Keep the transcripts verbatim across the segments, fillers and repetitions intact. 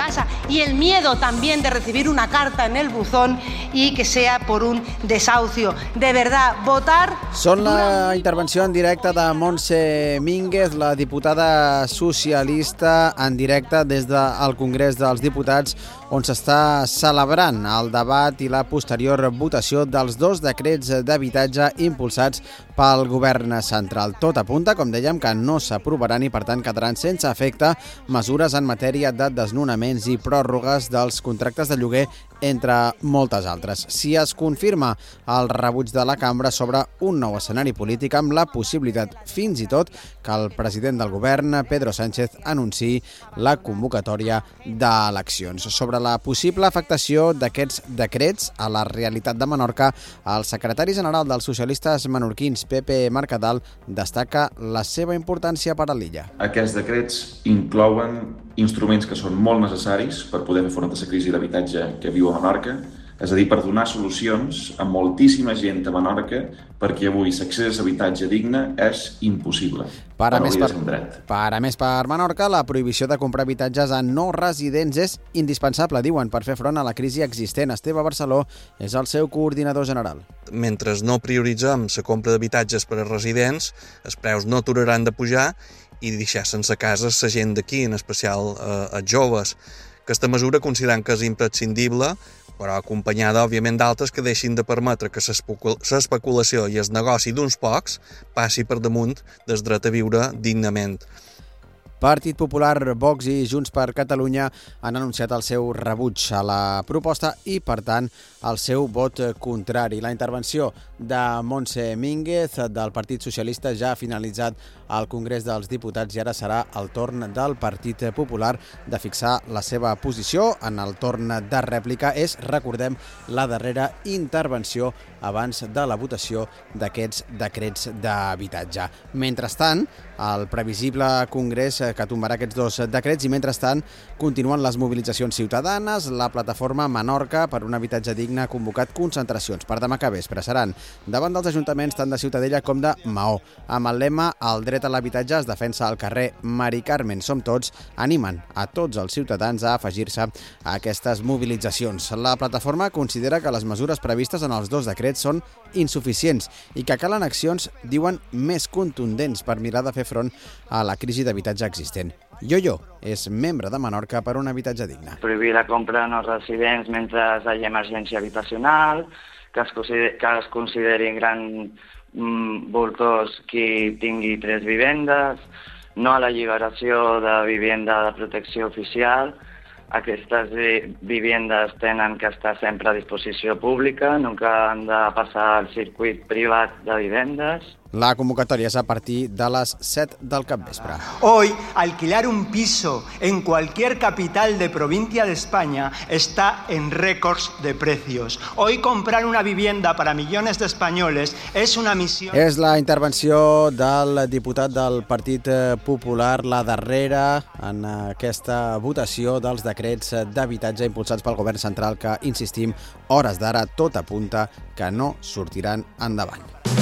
casa y el miedo también de recibir una carta en el buzón y que sea por un desahucio. De verdad, votar... Són la intervenció en directe de Montse Mínguez, la diputada socialista, en directe des del Congrés dels Diputats, on s'està celebrant el debat i la posterior votació dels dos decrets d'habitatge impulsats pel govern central. Tot apunta, com dèiem, que no s'aprovaran i, per tant, quedaran sense efecte mesures en matèria de desnonaments i pròrrogues dels contractes de lloguer, entre moltes altres. Si es confirma el rebuig de la cambra sobre un nou escenari polític amb la possibilitat, fins i tot, que el president del govern, Pedro Sánchez, anunciï la convocatòria d'eleccions. Sobre la possible afectació d'aquests decrets a la realitat de Menorca, el secretari general dels socialistes menorquins, Pepe Mercadal, destaca la seva importància per a l'illa. Aquests decrets inclouen instruments que són molt necessaris per poder fer front a la crisi d'habitatge que viu a Menorca, és a dir, per donar solucions a moltíssima gent a Menorca, perquè avui l'accés a habitatge digne és impossible. Per a, més per, per a més per Menorca, la prohibició de comprar habitatges a no residents és indispensable, diuen, per fer front a la crisi existent. Esteve Barceló és el seu coordinador general. Mentre no prioritzem la compra d'habitatges per a residents, els preus no aturaran de pujar i deixar sense cases la gent d'aquí, en especial eh, els joves. Aquesta mesura considerem que és imprescindible, però acompanyada, òbviament, d'altres que deixin de permetre que l'especulació i el negoci d'uns pocs passi per damunt del dret a viure dignament. Partit Popular, Vox i Junts per Catalunya han anunciat el seu rebuig a la proposta i, per tant, el seu vot contrari. La intervenció de Montse Mínguez del Partit Socialista ja ha finalitzat al Congrés dels Diputats i ara serà el torn del Partit Popular de fixar la seva posició. En el torn de rèplica és, recordem, la darrera intervenció abans de la votació d'aquests decrets d'habitatge. Mentrestant, el previsible Congrés que tombarà aquests dos decrets i, mentrestant, continuen les mobilitzacions ciutadanes. La plataforma Menorca per un habitatge digne ha convocat concentracions per demà que vespre. Seran davant dels ajuntaments tant de Ciutadella com de Maó. Amb el lema "El dret a l'habitatge es defensa al carrer Mari Carmen som tots", animen a tots els ciutadans a afegir-se a aquestes mobilitzacions. La plataforma considera que les mesures previstes en els dos decrets són insuficients i que calen accions, diuen, més contundents per mirar de fer front a la crisi d'habitatge existent. Yoyo és membre de Menorca per un habitatge digne. Prohibir la compra a no residents mentre hi hagi emergència habitacional, que es, consideri, que es considerin gran mm, voltors qui tingui tres vivendes, no a la lliberació de vivenda de protecció oficial. Aquestes vivendes tenen que estar sempre a disposició pública, nunca han de passar al circuit privat de vivendes. La convocatòria és a partir de les set del capvespre. Hoy, alquilar un piso en cualquier capital de provincia de España está en récords de precios. Hoy comprar una vivienda para millones de españoles es una misión... És la intervenció del diputat del Partit Popular, la darrera en aquesta votació dels decrets d'habitatge impulsats pel govern central que, insistim, hores d'ara tot apunta que no sortiran endavant.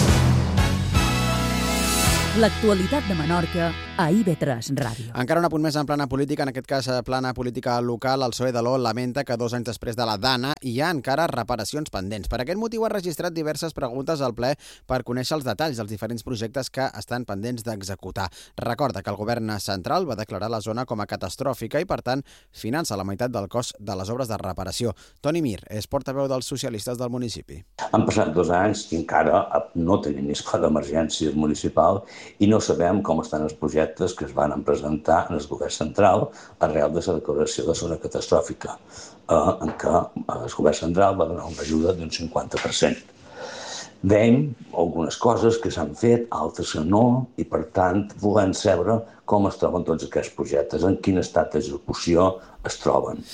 L'actualitat de Menorca a I B tres Ràdio. Encara un apunt més en plana política, en aquest cas plana política local. El P S O E de l'O lamenta que dos anys després de la Dana hi ha encara reparacions pendents. Per aquest motiu ha registrat diverses preguntes al ple per conèixer els detalls dels diferents projectes que estan pendents d'executar. Recorda que el govern central va declarar la zona com a catastròfica i, per tant, finança la meitat del cost de les obres de reparació. Toni Mir és portaveu dels socialistes del municipi. Han passat dos anys i encara no tenim ni escola d'emergències municipal i no sabem com estan els projectes que es van presentar en el govern central arrel de la declaració de zona catastròfica, eh, en què el govern central va donar una ajuda d'un cinquanta per cent. Veiem algunes coses que s'han fet, altres que no, i per tant volem saber com es troben tots aquests projectes, en quin estat d'execució es troben.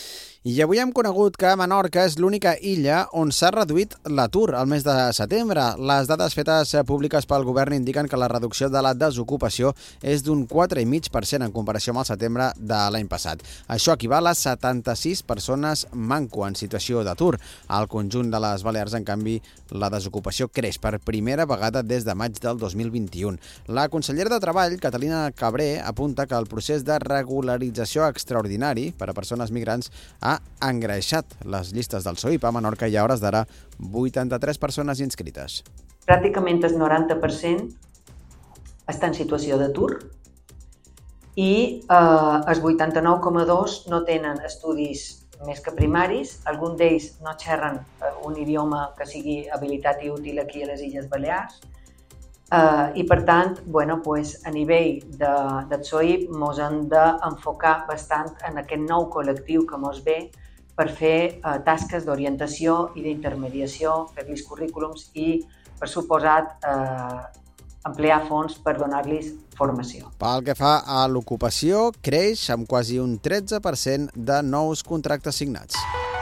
I avui hem conegut que Menorca és l'única illa on s'ha reduït l'atur al mes de setembre. Les dades fetes públiques pel govern indiquen que la reducció de la desocupació és d'un quatre coma cinc per cent en comparació amb el setembre de l'any passat. Això equival a setanta-sis persones manco en situació d'atur. Al conjunt de les Balears, en canvi, la desocupació creix per primera vegada des de maig del dos mil vint-i-u. La consellera de Treball, Catalina Cabré, apunta que el procés de regularització extraordinari per a persones migrants ha ha engreixat les llistes del S O I P. A Menorca hi ha, a hores d'ara, vuitanta-tres persones inscrites. Pràcticament el noranta per cent està en situació d'atur i eh, el vuitanta-nou coma dos no tenen estudis més que primaris. Alguns d'ells no xerren un idioma que sigui habilitat i útil aquí a les Illes Balears. Uh, I, per tant, bueno, pues, a nivell de, del S O I P ens hem d'enfocar bastant en aquest nou col·lectiu que ens ve per fer uh, tasques d'orientació i d'intermediació, fer-los currículums i, per suposat, uh, emplear fons per donar-los formació. Pel que fa a l'ocupació, creix amb quasi un tretze per cent de nous contractes signats.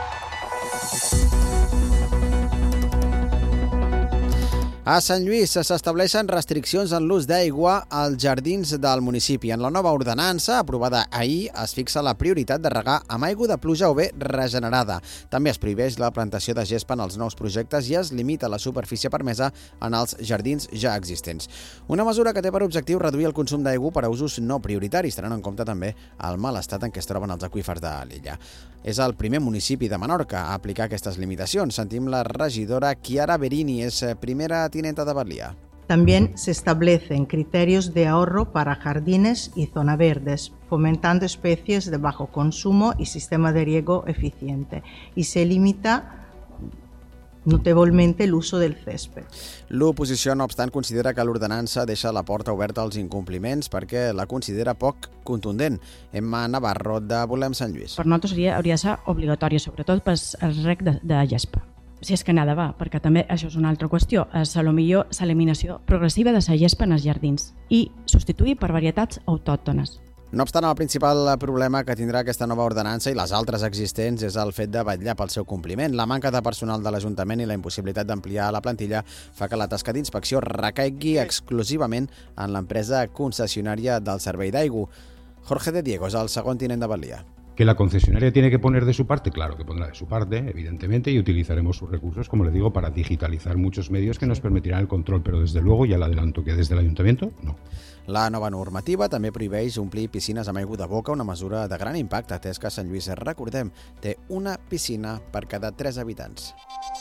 A Sant Lluís s'estableixen restriccions en l'ús d'aigua als jardins del municipi. En la nova ordenança, aprovada ahir, es fixa la prioritat de regar amb aigua de pluja o bé regenerada. També es prohibeix la plantació de gespa en els nous projectes i es limita la superfície permesa en els jardins ja existents. Una mesura que té per objectiu reduir el consum d'aigua per a usos no prioritaris, tenint en compte també el mal estat en què es troben els aqüífers de l'illa. És el primer municipi de Menorca a aplicar aquestes limitacions. Sentim la regidora Chiara Berini, és primera tinenta de Batlía. También se establecen criterios de ahorro para jardines y zonas verdes, fomentando especies de bajo consumo y sistema de riego eficiente. Y se limita notablement l'ús del césped. L'oposició, no obstant, considera que l'ordenança deixa la porta oberta als incompliments perquè la considera poc contundent. Emma Navarro, de Volem Sant Lluís. Per nosaltres hauria, hauria de ser obligatòria, sobretot pel rec de, de gespa. Si és que n'ha de va, perquè també això és una altra qüestió. És a lo millor l'eliminació progressiva de la gespa en els jardins i substituir per varietats autòctones. No obstant, el principal problema que tindrà aquesta nova ordenança i les altres existents és el fet de vetllar pel seu compliment. La manca de personal de l'Ajuntament i la impossibilitat d'ampliar la plantilla fa que la tasca d'inspecció recaigui exclusivament en l'empresa concessionària del servei d'aigua. Jorge de Diego és el segon tinent de Batlía. ¿Que la concesionaria tiene que poner de su parte? Claro que pondrá de su parte, evidentemente, y utilizaremos sus recursos, como le digo, para digitalizar muchos medios que nos permitirán el control, pero desde luego, ya le adelanto que desde el Ayuntamiento, no. La nova normativa també prohibeix omplir piscines amb aigua de boca, una mesura de gran impacte, atès que Sant Lluís, recordem, té una piscina per cada tres habitants.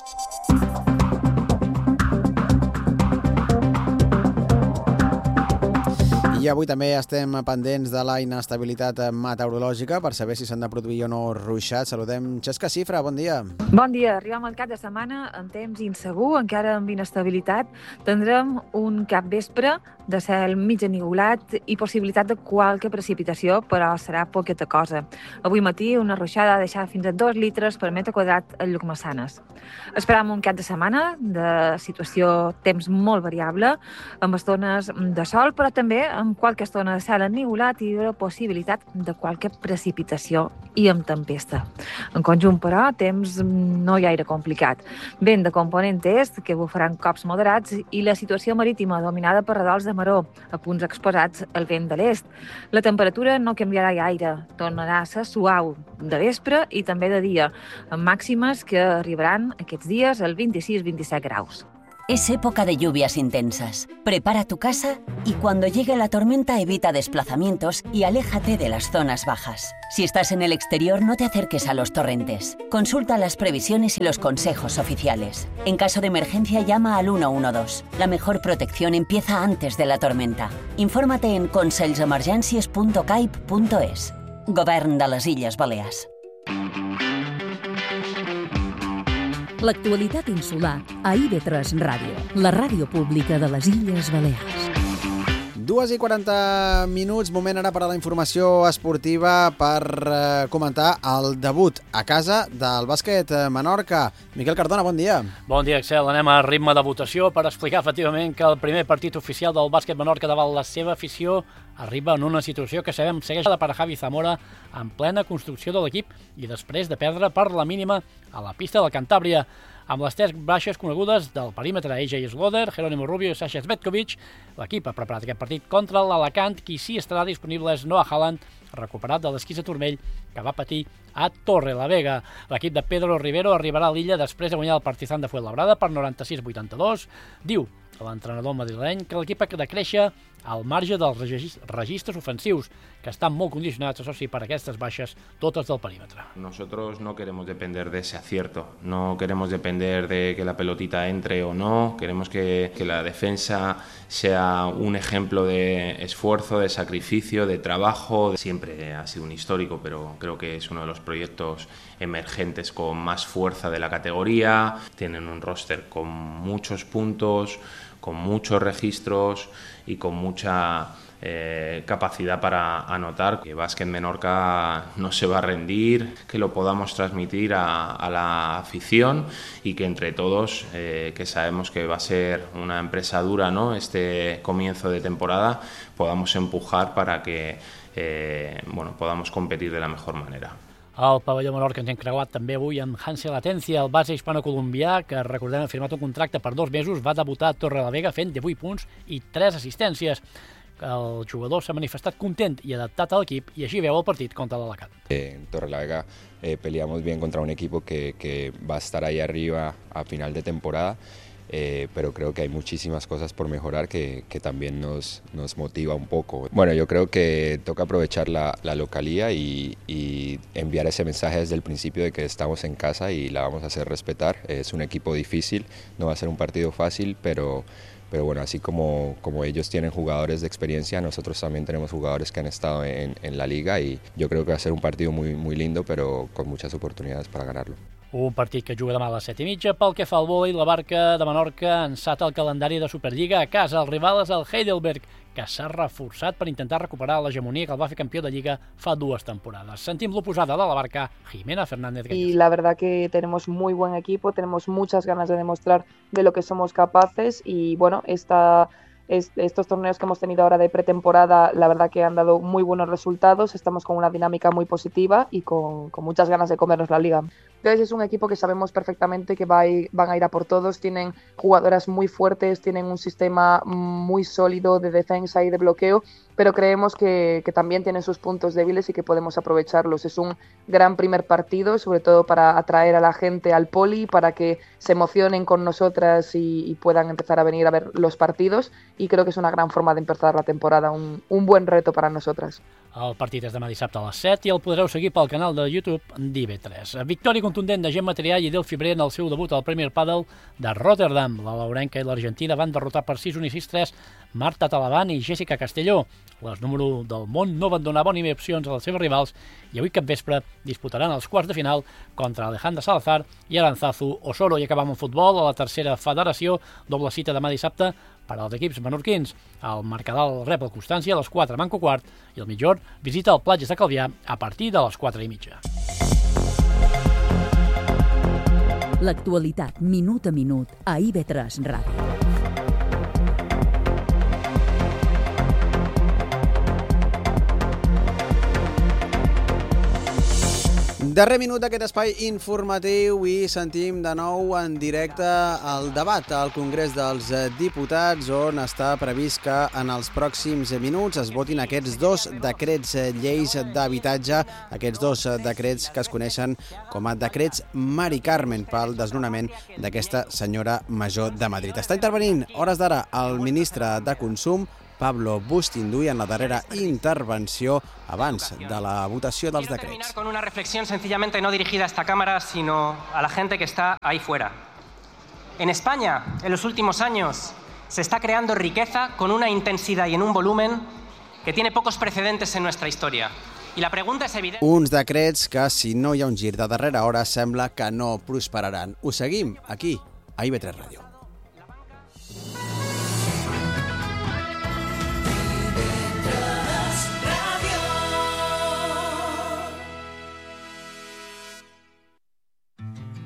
I avui també estem pendents de la inestabilitat meteorològica per saber si s'han de produir o no ruixats. Saludem Xesca Cifra, bon dia. Bon dia. Arribem al cap de setmana en temps insegur, encara amb inestabilitat. Tindrem un capvespre de cel mig enigolat i possibilitat de qualque precipitació, però serà poqueta cosa. Avui matí una ruixada ha deixat fins a dos litres per metre quadrat a Llucmassanes. Esperam un cap de setmana de situació temps molt variable, amb estones de sol, però també amb qualque estona de cel ennigolat i la possibilitat de qualque precipitació i amb tempesta. En conjunt, però, temps no gaire complicat. Vent de component est, que bufaran cops moderats, i la situació marítima dominada per radols de maró, a punts exposats al vent de l'est. La temperatura no canviarà gaire, tornarà a ser suau de vespre i també de dia, amb màximes que arribaran aquests dies als vint-i-sis a vint-i-set graus. Es época de lluvias intensas. Prepara tu casa y cuando llegue la tormenta evita desplazamientos y aléjate de las zonas bajas. Si estás en el exterior, no te acerques a los torrentes. Consulta las previsiones y los consejos oficiales. En caso de emergencia, llama al uno uno dos. La mejor protección empieza antes de la tormenta. Infórmate en consells-emergències punt caip punt es. Govern de les Illes Balears. L'actualitat insular a I V tres Ràdio, la ràdio pública de les Illes Balears. dues i quaranta minuts, moment ara per a la informació esportiva per eh, comentar el debut a casa del bàsquet Menorca. Miquel Cardona, bon dia. Bon dia, Axel. Anem a ritme de votació per explicar efectivament que el primer partit oficial del bàsquet Menorca davant la seva afició arriba en una situació que sabem segueix per Javi Zamora en plena construcció de l'equip i després de perdre per la mínima a la pista del Cantàbria. Amb les tres baixes conegudes del perímetre A J Sloder, Jerónimo Rubio i Sasha Zvetkovic, l'equip ha preparat aquest partit contra l'Alacant. Qui sí estarà disponible és Noah Haaland, recuperat de l'esquís de turmell que va patir a Torrelavega. L'equip de Pedro Rivero arribarà a l'illa després de guanyar el Partizan de Fuenlabrada per noranta-sis a vuitanta-dos. Diu l'entrenador madrileny que l'equip ha de créixer al marge dels registres ofensius, que estan molt condicionats, això sí, per aquestes baixes, totes del perímetre. Nosotros no queremos depender de ese acierto, no queremos depender de que la pelotita entre o no, queremos que, que la defensa sea un ejemplo de esfuerzo, de sacrificio, de trabajo. Siempre ha sido un histórico, pero creo que es uno de los proyectos emergentes con más fuerza de la categoría. Tienen un roster con muchos puntos, con muchos registros y con mucha eh, capacidad para anotar. Que Básquet Menorca no se va a rendir, que lo podamos transmitir a, a la afición y que entre todos, eh, que sabemos que va a ser una empresa dura, ¿no?, este comienzo de temporada, podamos empujar para que eh, bueno, podamos competir de la mejor manera. Al pavelló Menorca ens hem creuat també avui amb Hansel Atencia, el base hispano-colombià, que recordem ha firmat un contracte per dos mesos, va debutar a Torrelavega fent divuit punts i tres assistències. El jugador s'ha manifestat content i adaptat a l'equip i així veu el partit contra l'Alacant. En Torrelavega eh, peleamos bien contra un equipo que, que va a estar ahí arriba a final de temporada. Eh, pero creo que hay muchísimas cosas por mejorar que, que también nos, nos motiva un poco. Bueno, yo creo que toca aprovechar la, la localía y, y enviar ese mensaje desde el principio de que estamos en casa y la vamos a hacer respetar. Es un equipo difícil, no va a ser un partido fácil, pero, pero bueno, así como, como ellos tienen jugadores de experiencia, nosotros también tenemos jugadores que han estado en, en la liga y yo creo que va a ser un partido muy, muy lindo, pero con muchas oportunidades para ganarlo. Un partit que juga demà a les set i mitja. Pel que fa al vòlei, la Barca de Menorca ensata el calendari de Superliga a casa. El rival és el Heidelberg, que s'ha reforçat per intentar recuperar l'hegemonia que el va fer campió de Lliga fa dues temporades. Sentim l'oposada de la Barca, Jimena Fernández Galloso. Y la verdad que tenemos muy buen equipo, tenemos muchas ganas de demostrar de lo que somos capaces y bueno, esta... estos torneos que hemos tenido ahora de pretemporada, la verdad que han dado muy buenos resultados, estamos con una dinámica muy positiva y con, con muchas ganas de comernos la liga. Entonces es un equipo que sabemos perfectamente que va a ir, van a ir a por todos, tienen jugadoras muy fuertes, tienen un sistema muy sólido de defensa y de bloqueo, pero creemos que, que también tienen sus puntos débiles y que podemos aprovecharlos. Es un gran primer partido, sobre todo para atraer a la gente al poli, para que se emocionen con nosotras y, y puedan empezar a venir a ver los partidos, y creo que es una gran forma de empezar la temporada, un, un buen reto para nosotras. El partit és demà dissabte a les set i el podreu seguir pel canal de YouTube d'I B tres. Victòria contundent de Gemma Triay i Delphi Bre en el seu debut al Premier Padel de Rotterdam. La laurenca i l'Argentina van derrotar per sis un i sis tres Marta Talavant i Jessica Castelló. Les número del món no van donar bones opcions a les seves rivals i avui capvespre disputaran els quarts de final contra Alejandra Salazar i Aranzazu Osoro. I acabam amb futbol a la tercera federació, doble cita demà dissabte per als equips menorquins. El Mercadal rep el Constància a les quatre manco quart i el Mitjor visita el Platges de Calvià a partir de les quatre i mitja. L'actualitat minut a minut a I B tres Ràdio. Darrer minut d'aquest espai informatiu i sentim de nou en directe el debat al Congrés dels Diputats, on està previst que en els pròxims minuts es votin aquests dos decrets lleis d'habitatge, aquests dos decrets que es coneixen com a decrets Mari Carmen pel desnonament d'aquesta senyora major de Madrid. Està intervenint, hores d'ara, el ministre de Consum, Pablo Bustinduy, en la darrera intervenció abans de la votació dels decrets. Terminar con una reflexión sencillamente no dirigida a esta Cámara, sino a la gente que está ahí fuera. En España, en los últimos años, se está creando riqueza con una intensidad y en un volumen que tiene pocos precedentes en nuestra historia. I la pregunta és evident. Uns decrets que, si no hi ha un gir de darrera hora, sembla que no prosperaran. Ho seguim aquí, a I B tres Ràdio.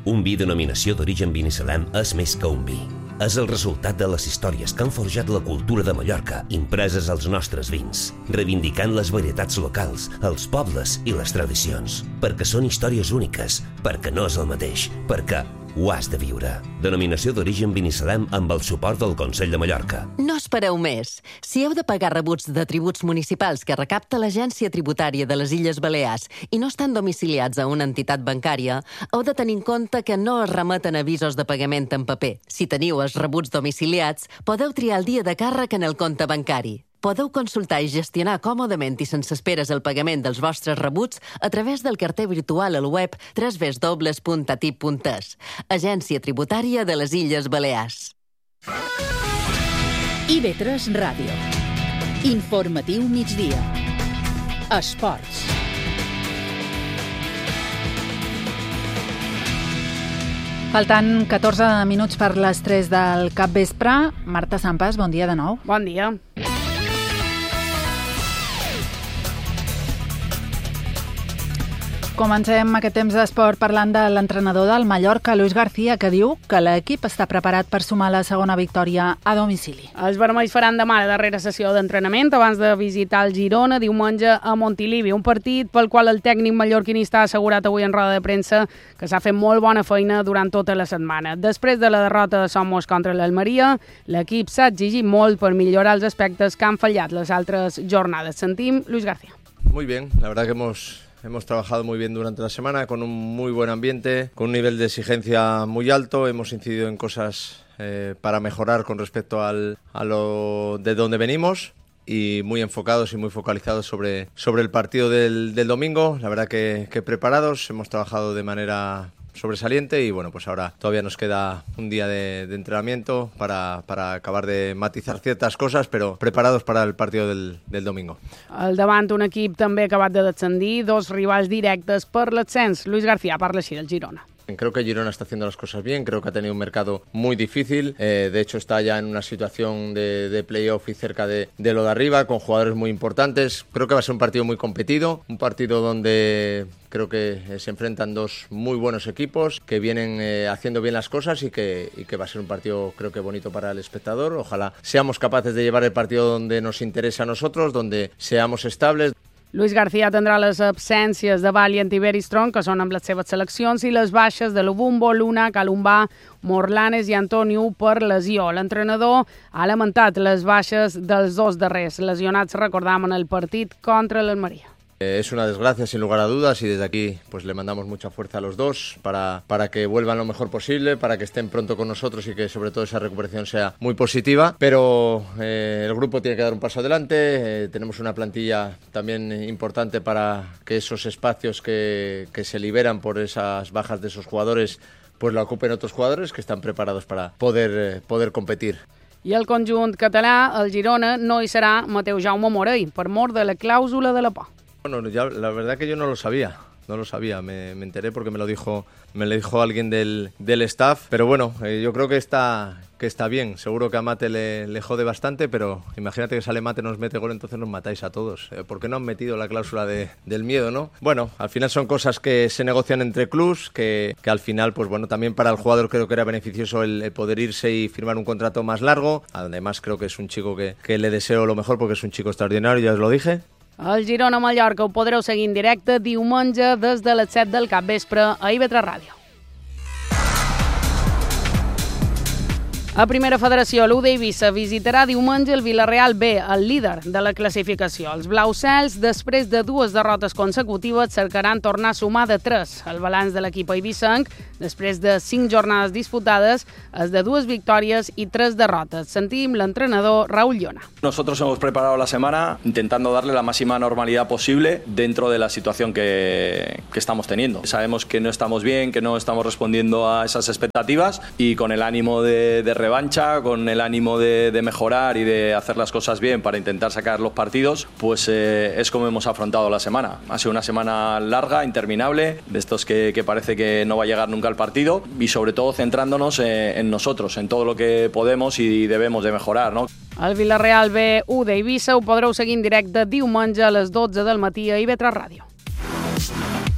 Un vi denominació d'origen binissalem és més que un vi. És el resultat de les històries que han forjat la cultura de Mallorca, impreses als nostres vins, reivindicant les varietats locals, els pobles i les tradicions. Perquè són històries úniques, perquè no és el mateix, perquè ho has de viure. Denominació d'origen binissalem amb el suport del Consell de Mallorca. No espereu més. Si heu de pagar rebuts de tributs municipals que recapta l'Agència Tributària de les Illes Balears i no estan domiciliats a una entitat bancària, heu de tenir en compte que no es remeten avisos de pagament en paper. Si teniu els rebuts domiciliats, podeu triar el dia de càrrec en el compte bancari. Podeu consultar i gestionar còmodament i sense esperes el pagament dels vostres rebuts a través del carter virtual al web w w w punt a t i p punt e s. Agència Tributària de les Illes Balears. I V tres Ràdio. Informatiu migdia. Esports. Faltant catorze minuts per les tres del capvespre. Marta Sampas, bon dia de nou. Bon dia. Comencem aquest temps d'esport parlant de l'entrenador del Mallorca, Luis García, que diu que l'equip està preparat per sumar la segona victòria a domicili. Els vermells faran demà la darrera sessió d'entrenament abans de visitar el Girona diumenge a Montilivi, un partit pel qual el tècnic mallorquinista ha assegurat avui en roda de premsa que s'ha fet molt bona feina durant tota la setmana. Després de la derrota de Somos contra l'Almeria, l'equip s'ha exigit molt per millorar els aspectes que han fallat les altres jornades. Sentim Luis García. Muy bien, la verdad que hemos... Hemos trabajado muy bien durante la semana, con un muy buen ambiente, con un nivel de exigencia muy alto. Hemos incidido en cosas eh, para mejorar con respecto al, a lo de donde venimos y muy enfocados y muy focalizados sobre, sobre el partido del, del domingo. La verdad que, que preparados, hemos trabajado de manera sobresaliente y bueno, pues ahora todavía nos queda un día de, de entrenamiento para, para acabar de matizar ciertas cosas, pero preparados para el partido del, del domingo. Al davant un equip també acabat de descendir, dos rivals directes per l'ascens. Luis García parla així del Girona. Creo que Girona está haciendo las cosas bien, creo que ha tenido un mercado muy difícil, eh, de hecho está ya en una situación de, de playoff y cerca de, de lo de arriba, con jugadores muy importantes. Creo que va a ser un partido muy competido, un partido donde creo que se enfrentan dos muy buenos equipos que vienen eh, haciendo bien las cosas y que, y que va a ser un partido creo que bonito para el espectador. Ojalá seamos capaces de llevar el partido donde nos interesa a nosotros, donde seamos estables. Luis García tindrà les absències de Valiant i Very Strong, que són amb les seves seleccions, i les baixes de Lubumbo, Luna, Calumbà, Morlanes i Antonio per lesió. L'entrenador ha lamentat les baixes dels dos darrers lesionats, recordam, en el partit contra l'Almeria. Es una desgracia sin lugar a dudas y desde aquí pues le mandamos mucha fuerza a los dos para, para que vuelvan lo mejor posible, para que estén pronto con nosotros y que sobre todo esa recuperación sea muy positiva, pero eh, el grupo tiene que dar un paso adelante, eh, tenemos una plantilla también importante para que esos espacios que, que se liberan por esas bajas de esos jugadores pues la ocupen otros jugadores que están preparados para poder, eh, poder competir. I el conjunt català, el Girona, no hi serà Mateu Jaume Morell, per mor de la clàusula de la por. Bueno, ya, la verdad que yo no lo sabía, no lo sabía, me, me enteré porque me lo dijo, me lo dijo alguien del, del staff, pero bueno, eh, yo creo que está, que está bien, seguro que a Mate le, le jode bastante, pero imagínate que sale Mate, nos mete gol, entonces nos matáis a todos, eh, ¿por qué no han metido la cláusula de, del miedo, no? Bueno, al final son cosas que se negocian entre clubs, que, que al final, pues bueno, también para el jugador creo que era beneficioso el, el poder irse y firmar un contrato más largo, además creo que es un chico que, que le deseo lo mejor porque es un chico extraordinario, ya os lo dije. El Girona-Mallorca ho podreu seguir en directe diumenge des de les set del capvespre a I V tres Ràdio. A Primera Federació, l'U D Eivissa visitarà diumenge el Villarreal B, el líder de la classificació. Els blaucels, després de dues derrotes consecutives, cercaran tornar a sumar de tres. El balanç de l'equip eivissenc, després de cinc jornades disputades, és de dues victòries i tres derrotes. Sentim l'entrenador Raúl Llona. Nosotros hemos preparado la semana intentando darle la máxima normalidad posible dentro de la situación que, que estamos teniendo. Sabemos que no estamos bien, que no estamos respondiendo a esas expectativas y con el ánimo de, de revancha, con el ánimo de, de mejorar y de hacer las cosas bien para intentar sacar los partidos, pues eh, es como hemos afrontado la semana. Ha sido una semana larga, interminable, de estos que, que parece que no va a llegar nunca al partido y sobre todo centrándonos en, en nosotros, en todo lo que podemos y debemos de mejorar, ¿no? El Villarreal B, U D Eivissa, ho podreu seguir en directe diumenge a les dotze del matí a I V tres Ràdio.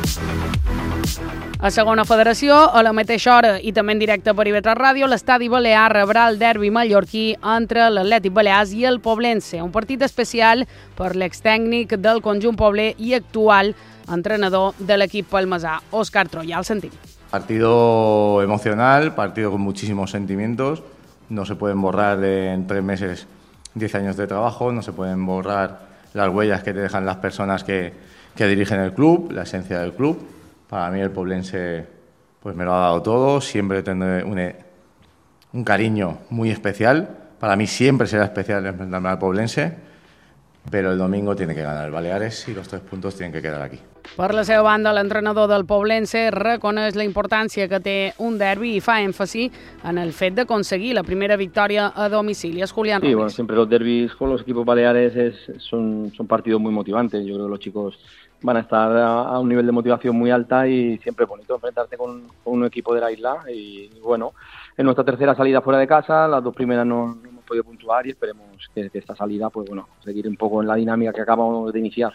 A segona federació, a la mateixa hora i també en directe per I V tres Ràdio, l'estadi balear rebrà el derbi mallorquí entre l'Atlètic Balears i el Poblense, un partit especial per l'extècnic del conjunt pobler i actual entrenador de l'equip palmesà, Òscar Troya. El sentim. Partido emocional, partido con muchísimos sentimientos, no se pueden borrar en tres meses diez años de trabajo, no se pueden borrar las huellas que te dejan las personas que, que dirigen el club, la esencia del club. Para mí el Poblense pues me lo ha dado todo, siempre tendré un, un cariño muy especial. Para mí siempre será especial enfrentarme al Poblense, pero el domingo tiene que ganar el Baleares y los tres puntos tienen que quedar aquí. Per la seva banda, l'entrenador del Poblense reconeix la importància que té un derbi i fa èmfasi en el fet d'aconseguir la primera victòria a domicili. Es Julián Sí, Robles. bueno, siempre los derbis con los equipos baleares es, son, son partidos muy motivantes. Yo creo que los chicos van a estar a, a un nivel de motivación muy alta y siempre es bonito enfrentarte con, con un equipo de la isla. Y, y bueno, en nuestra tercera salida fuera de casa, las dos primeras no, no hemos podido puntuar y esperemos que, que esta salida, pues bueno, seguir un poco en la dinámica que acabamos de iniciar.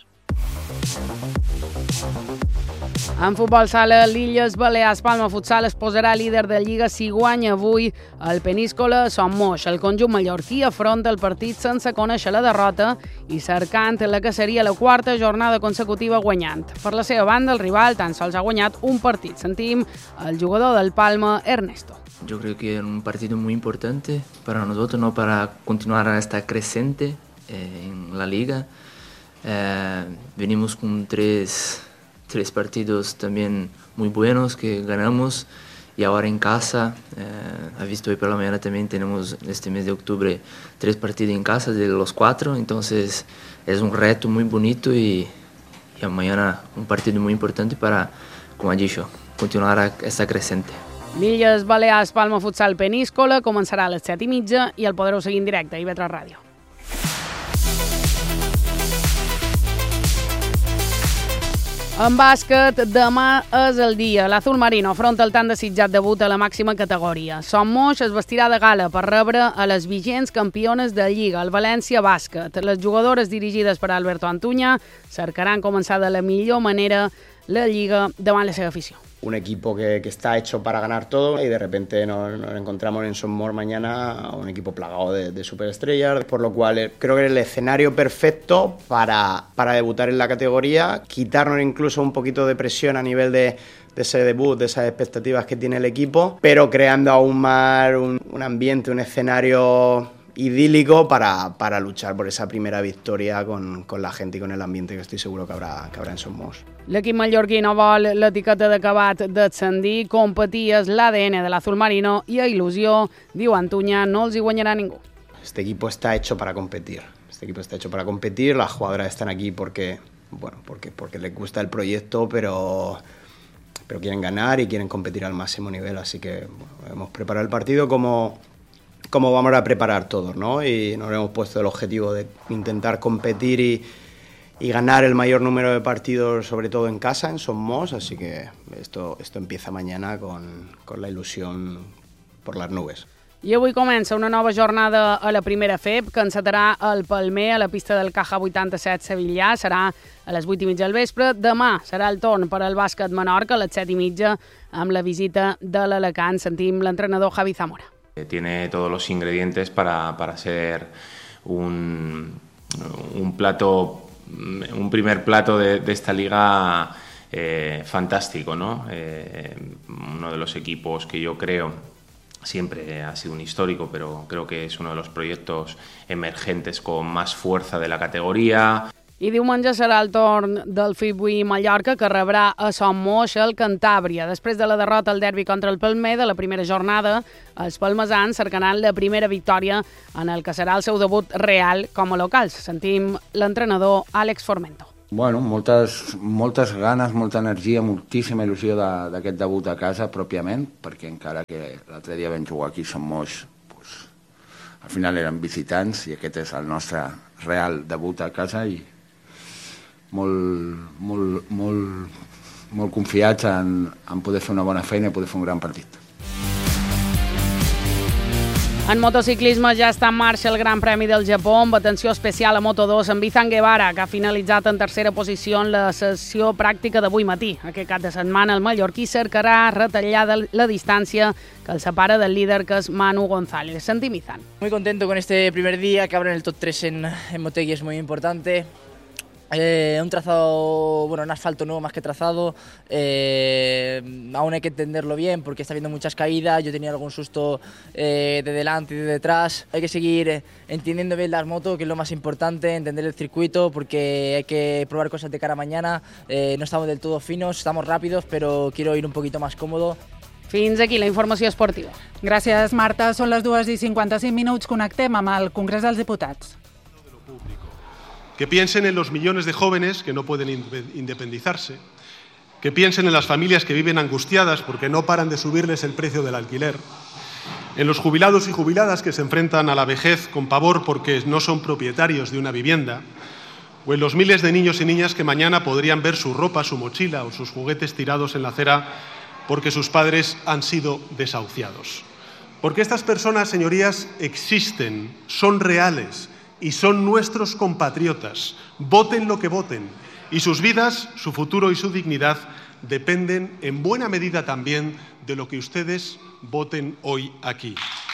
En futbol sala, l'Illes Balears Palma Futsal es posarà líder de Lliga si guanya avui el Peníscola Son Moix. El conjunt mallorquí afronta el partit sense conèixer la derrota i cercant la que seria la quarta jornada consecutiva guanyant. Per la seva banda, el rival tan sols ha guanyat un partit. Sentim el jugador del Palma, Ernesto. Yo creo que es un partido muy importante para nosotros, no para continuar esta creciente eh, en la liga. Eh, venimos con tres, tres partidos también muy buenos que ganamos y ahora en casa, eh, has visto hoy por la mañana también tenemos este mes de octubre tres partidos en casa de los cuatro, entonces es un reto muy bonito y, y mañana un partido muy importante para, como ha dicho, continuar esta creciente. L'Illes Balears Palma Futsal Peníscola començarà a les set i mitja i el podreu seguir en directe a I V tres Ràdio. En bàsquet, demà és el dia. L'Azul Marino afronta el tan desitjat debut a la màxima categoria. Son Moix es vestirà de gala per rebre a les vigents campiones de Lliga, el València Bàsquet. Les jugadores dirigides per Alberto Antuña cercaran començar de la millor manera la Lliga davant la seva afició. Un equipo que, que está hecho para ganar todo y de repente nos, nos encontramos en Son Moix mañana un equipo plagado de, de superestrellas, por lo cual creo que es el escenario perfecto para, para debutar en la categoría, quitarnos incluso un poquito de presión a nivel de, de ese debut, de esas expectativas que tiene el equipo, pero creando aún más un, un ambiente, un escenario idílico para, para luchar por esa primera victoria con, con la gente y con el ambiente que estoy seguro que habrá, que habrá en Son Moix. L'equip mallorquí no vol l'etiqueta d'acabat d'ascendir, competir és l'A D N de l'Azul Marino i a il·lusió, diu Antuña, no els hi guanyarà ningú. Este equipo está hecho para competir, este equipo está hecho para competir, las jugadoras están aquí porque, bueno, porque, porque les gusta el proyecto, pero, pero quieren ganar y quieren competir al máximo nivel, así que bueno, hemos preparado el partido como... como vamos a preparar todos, ¿no? Y nos hemos puesto el objetivo de intentar competir y, y ganar el mayor número de partidos, sobre todo en casa, en Son Moix, así que esto, esto empieza mañana con, con la ilusión por las nubes. I avui comença una nova jornada a la primera F E B, que encetarà el Palmer a la pista del Caja vuitanta-set Sevillà. Serà a les vuit i mitja del vespre. Demà serà el torn per al bàsquet Menorca a les set i mitja amb la visita de l'Alacant. Sentim l'entrenador Javi Zamora. Tiene todos los ingredientes para, para ser un, un plato, un primer plato de, de esta liga eh, fantástico, ¿no? Eh, uno de los equipos que yo creo siempre ha sido un histórico, pero creo que es uno de los proyectos emergentes con más fuerza de la categoría. I diumenge serà el torn del F I B U I Mallorca, que rebrà a Son Moix el Cantàbria. Després de la derrota al derbi contra el Palmer de la primera jornada, els palmesans cercaran la primera victòria en el que serà el seu debut real com a locals. Sentim l'entrenador Àlex Formento. Bueno, moltes, moltes ganes, molta energia, moltíssima il·lusió d'aquest debut a casa pròpiament, perquè encara que l'altre dia vam jugar aquí a Son Moix, pues, al final eren visitants i aquest és el nostre real debut a casa i molt, molt, molt, molt confiats en, en poder fer una bona feina i poder fer un gran partit. En motociclisme ja està en marxa el Gran Premi del Japó, amb atenció especial a Moto dos, amb Izan Guevara, que ha finalitzat en tercera posició en la sessió pràctica d'avui matí. Aquest cap de setmana el mallorquí cercarà retallar la distància que el separa del líder, que és Manu González. Sentim Izan. Muy contento con este primer día, que abren el top tres en, en Motegi, es muy importante. Eh, un trazado, bueno, un asfalto nuevo más que trazado, eh, aún hay que entenderlo bien porque está habiendo muchas caídas, yo tenía algún susto eh, de delante y de detrás. Hay que seguir eh, entendiendo bien las motos, que es lo más importante, entender el circuito, porque hay que probar cosas de cara a mañana. Eh, no estamos del todo finos, estamos rápidos, pero quiero ir un poquito más cómodo. Fins aquí la informació esportiva. Gràcies, Marta. Són les dues i cinquanta-cinc minuts. Connectem amb el Congrés dels Diputats. Que piensen en los millones de jóvenes que no pueden independizarse, que piensen en las familias que viven angustiadas porque no paran de subirles el precio del alquiler, en los jubilados y jubiladas que se enfrentan a la vejez con pavor porque no son propietarios de una vivienda, o en los miles de niños y niñas que mañana podrían ver su ropa, su mochila o sus juguetes tirados en la acera porque sus padres han sido desahuciados. Porque estas personas, señorías, existen, son reales y son nuestros compatriotas, voten lo que voten, y sus vidas, su futuro y su dignidad dependen en buena medida también de lo que ustedes voten hoy aquí.